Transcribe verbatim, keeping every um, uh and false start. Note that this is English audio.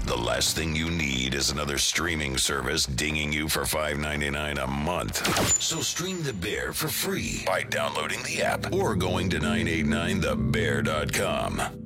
The last thing you need is another streaming service dinging you for five ninety-nine a month. So stream The Bear for free by downloading the app or going to nine eighty-nine the bear dot com.